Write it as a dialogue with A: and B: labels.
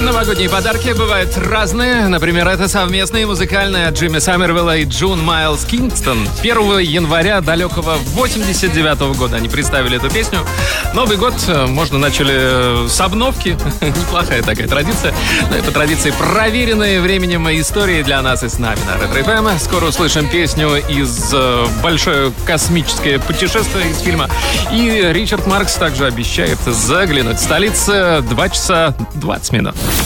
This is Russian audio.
A: Новогодние подарки бывают разные. Например, это совместные музыкальные от Джимми Саммервилла и Джун Майлз Кингстон. 1 января далекого 89 года они представили эту песню. Новый год можно начали с обновки. Неплохая такая традиция. Но это традиции, проверенные временем и историей для нас и с нами на Ретро ФМ. Скоро услышим песню из «Большое космическое путешествие» из фильма. И Ричард Маркс также обещает заглянуть в столицу 2 часа 20 минут.